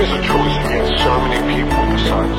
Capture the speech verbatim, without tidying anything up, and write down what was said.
is a choice against so many people inside